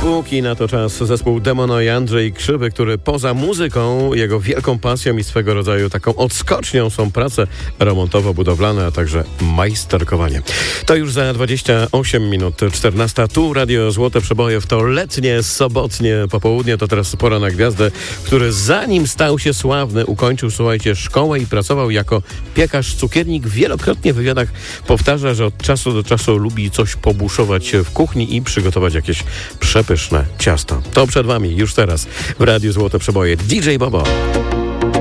Póki na to czas zespół Demono i Andrzej Krzywy, który poza muzyką, jego wielką pasją i swego rodzaju taką odskocznią są prace remontowo-budowlane, a także majsterkowanie. To już za 28 minut 14. Tu Radio Złote Przeboje w to letnie, sobotnie popołudnie. To teraz pora na gwiazdę, który zanim stał się sławny, ukończył, słuchajcie, szkołę i pracował jako piekarz, cukiernik. Wielokrotnie w wywiadach powtarza, że od czasu do czasu lubi coś pobuszować w kuchni i przygotować jakieś przepyszne ciasto. To przed wami już teraz w Radiu Złote Przeboje DJ Bobo.